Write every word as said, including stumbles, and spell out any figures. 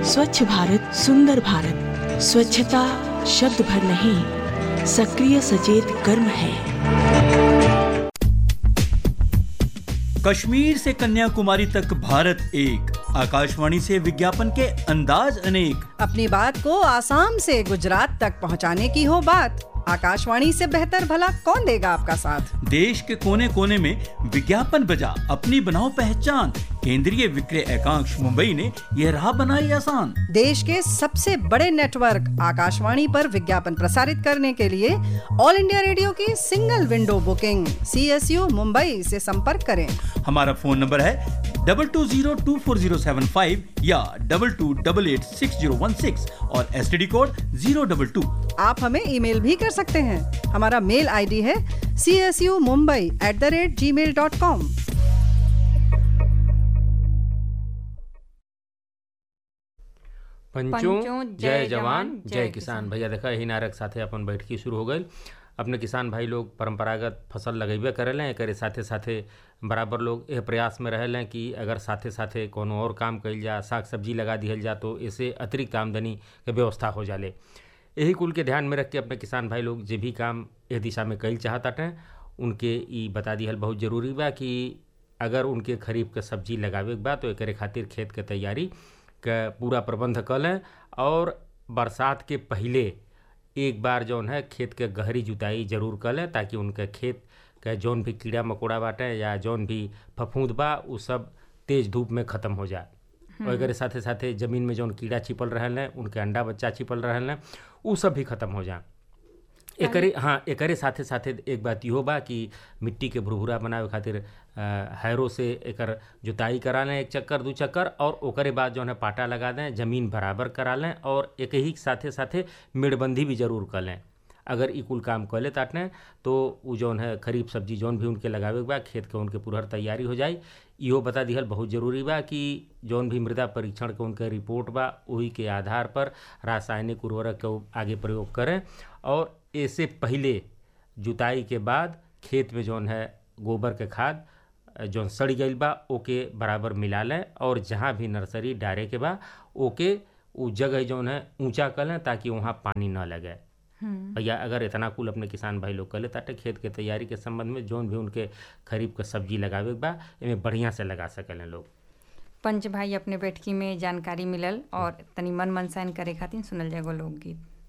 स्वच्छ भारत सुंदर भारत। स्वच्छता शब्द भर नहीं, सक्रिय सचेत कर्म है। कश्मीर से कन्याकुमारी तक भारत एक, आकाशवाणी से विज्ञापन के अंदाज अनेक। अपनी बात को आसाम से गुजरात तक पहुंचाने की हो बात, आकाशवाणी से बेहतर भला कौन देगा आपका साथ। देश के कोने कोने में विज्ञापन बजा, अपनी बनाओ पहचान। केंद्रीय विक्रय एकांश मुंबई ने यह राह बनाई आसान। देश के सबसे बड़े नेटवर्क आकाशवाणी पर विज्ञापन प्रसारित करने के लिए ऑल इंडिया रेडियो की single window booking C S U Mumbai से संपर्क करें। हमारा फोन नंबर है डबल टू जीरो टू फोर जीरो सेवन फाइव या double two double at six zero one six और S T D code zero double two. आप हमें ईमेल भी कर सकते हैं। हमारा मेल आईडी है C S U Mumbai at the rate जी मेल डॉट कॉम। पंचों जय जवान जय किसान। भैया देखा ही नारक साथे अपन बैठकी शुरू हो गई। अपने किसान भाई लोग परंपरागत फसल लगेबे करेलें, एक साथे साथे बराबर लोग यह प्रयास में रहेलें कि अगर साथे साथे कोनो और काम कइल जा, साग सब्जी लगा दिहल जा तो इससे अतिरिक्त आमदनी के व्यवस्था हो जाले। यही कुल के ध्यान में रख के अपने किसान भाई लोग जे भी काम इस दिशा में कइल चाहताटे उनके ई बता दिहल बहुत ज़रूरी बा कि अगर उनके खरीफ के सब्जी लगावे के बा तो एकरे खातिर खेत के तैयारी का पूरा प्रबंध कर लें और बरसात के पहले एक बार जौन है खेत के गहरी जुताई जरूर कर लें ताकि उनके खेत के जौन भी कीड़ा मकोड़ा बाटे या जौन भी फफूंद बा वो सब तेज़ धूप में ख़त्म हो जाए। और एकरे साथे साथे ज़मीन में जौन कीड़ा छिपल रहल हैं, उनके अंडा बच्चा छिपल रहल हैं, वो सब भी ख़त्म हो जाए। एकरे हाँ एकरे साथे साथे एक बात इहो बा कि मिट्टी के भुरभुरा बनावे खातिर हैरो से एकर जुताई करा लें एक चक्कर दू चक्कर और ओकरे बाद जो है पाटा लगा दें, ज़मीन बराबर करा लें और एक ही साथे साथे मेड़बंदी भी जरूर कर लें। अगर ई कुल काम कर ले ताटने तो वो जौन है खरीफ सब्जी जौन भी उनके लगावे के बा खेत के उनके पूरा तैयारी हो जाए। इहो बता दिहल बहुत ज़रूरी बा कि जौन भी मृदा परीक्षण के उनके रिपोर्ट बा वही के आधार पर रासायनिक उर्वरक के आगे प्रयोग करें और इससे पहले जुताई के बाद खेत में जौन है गोबर के खाद जौन सड़ गई बा ओके बराबर मिला लें और जहाँ भी नर्सरी डारे के बा ओके वो जगह जौन है ऊंचा कर लें ताकि वहाँ पानी ना लगे। या अगर इतना कुल अपने किसान भाई लोग कर ले ताकि खेत के तैयारी के संबंध में जौन भी उनके खरीफ के सब्जी लगावे के बा इनमें बढ़िया से लगा सकें लोग। पंच भाई अपने बैठकी में जानकारी मिलल और तनी मन मनसाइन करे खातिर सुनल जाएगो लोकगीत।